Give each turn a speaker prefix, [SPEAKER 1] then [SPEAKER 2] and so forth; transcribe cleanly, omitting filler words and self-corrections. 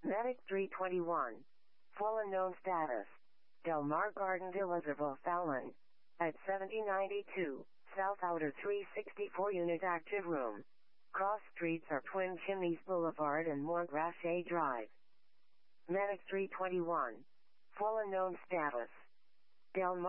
[SPEAKER 1] Medic 321. Full unknown status. Del Mar Garden Villas of O'Fallon. At 7092, South Outer 364 Unit Active Room. Cross streets are Twin Chimneys Boulevard and Morgrasse Drive. Medic 321. Full unknown status. Del Mar